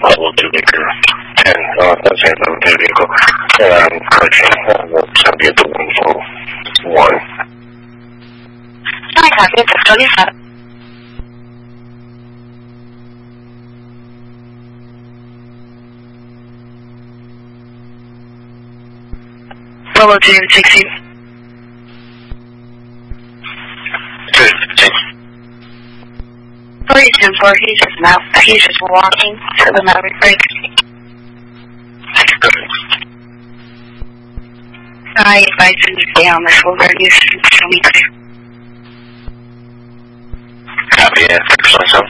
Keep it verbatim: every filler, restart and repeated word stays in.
level two Baker ten, uh, that's it, level two vehicle. Um, correction, uh, that's be at the one four one. I copy, it's twenty-seven. Level two sixteen. Two, six. Please ten four, he's just out. He's just walking to the Maverick break. I advise him to stay on the shoulder and use show me clear. Copy, yeah, fix myself.